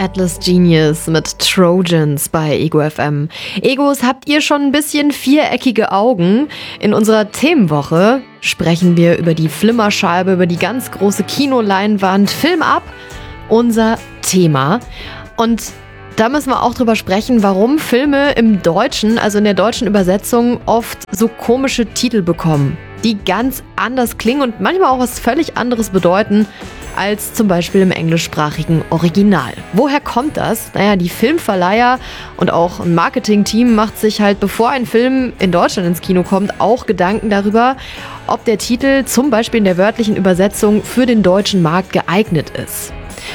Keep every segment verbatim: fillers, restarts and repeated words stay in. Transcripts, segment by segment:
Atlas Genius mit Trojans bei Ego F M. Egos, habt ihr schon ein bisschen viereckige Augen? In unserer Themenwoche sprechen wir über die Flimmerscheibe, über die ganz große Kinoleinwand. Film ab, unser Thema. Und da müssen wir auch drüber sprechen, warum Filme im Deutschen, also in der deutschen Übersetzung, oft so komische Titel bekommen, die ganz anders klingen und manchmal auch was völlig anderes bedeuten als zum Beispiel im englischsprachigen Original. Woher kommt das? Naja, die Filmverleiher und auch ein Marketingteam macht sich halt, bevor ein Film in Deutschland ins Kino kommt, auch Gedanken darüber, ob der Titel zum Beispiel in der wörtlichen Übersetzung für den deutschen Markt geeignet ist.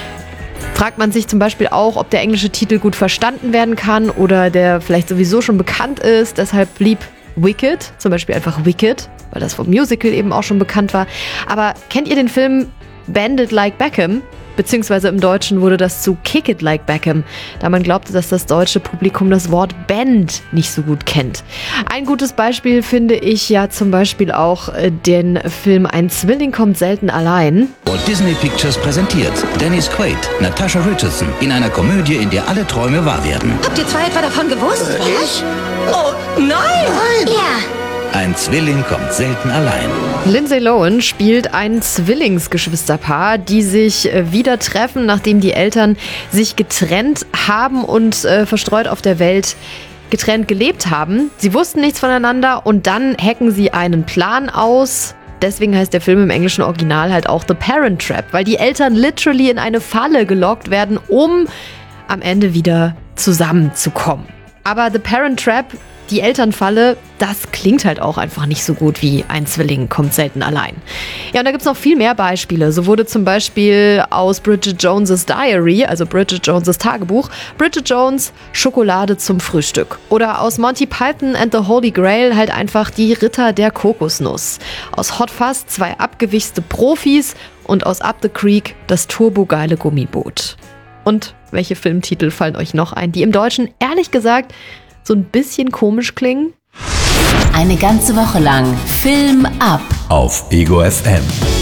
Fragt man sich zum Beispiel auch, ob der englische Titel gut verstanden werden kann oder der vielleicht sowieso schon bekannt ist. Deshalb blieb Wicked, zum Beispiel einfach Wicked, weil das vom Musical eben auch schon bekannt war. Aber kennt ihr den Film Bend It Like Beckham? Beziehungsweise im Deutschen wurde das zu Kick It Like Beckham, da man glaubte, dass das deutsche Publikum das Wort Bend nicht so gut kennt. Ein gutes Beispiel finde ich ja zum Beispiel auch den Film Ein Zwilling kommt selten allein. Walt Disney Pictures präsentiert Dennis Quaid, Natasha Richardson in einer Komödie, in der alle Träume wahr werden. Habt ihr zwei etwa davon gewusst? Äh, ich? Oh, nein! Nein! Ja! Ein Zwilling kommt selten allein. Lindsay Lohan spielt ein Zwillingsgeschwisterpaar, die sich wieder treffen, nachdem die Eltern sich getrennt haben und äh, verstreut auf der Welt getrennt gelebt haben. Sie wussten nichts voneinander und dann hacken sie einen Plan aus. Deswegen heißt der Film im englischen Original halt auch The Parent Trap, weil die Eltern literally in eine Falle gelockt werden, um am Ende wieder zusammenzukommen. Aber The Parent Trap, die Elternfalle, das klingt halt auch einfach nicht so gut wie Ein Zwilling kommt selten allein. Ja, und da gibt's noch viel mehr Beispiele. So wurde zum Beispiel aus Bridget Jones' Diary, also Bridget Jones' Tagebuch, Bridget Jones Schokolade zum Frühstück. Oder aus Monty Python and the Holy Grail halt einfach die Ritter der Kokosnuss. Aus Hot Fuzz zwei abgewichste Profis und aus Up the Creek das turbogeile Gummiboot. Und welche Filmtitel fallen euch noch ein, die im Deutschen ehrlich gesagt so ein bisschen komisch klingen? Eine ganze Woche lang Film ab auf Ego F M.